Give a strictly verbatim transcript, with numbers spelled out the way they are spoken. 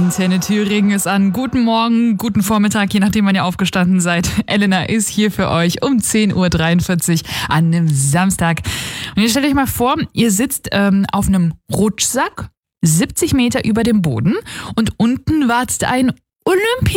Antenne Thüringen ist an. Guten Morgen, guten Vormittag, je nachdem, wann ihr aufgestanden seid. Elena ist hier für euch um zehn Uhr dreiundvierzig an einem Samstag. Und ihr stellt euch mal vor, ihr sitzt ähm, auf einem Rutschsack, siebzig Meter über dem Boden und unten wartet ein Olympia.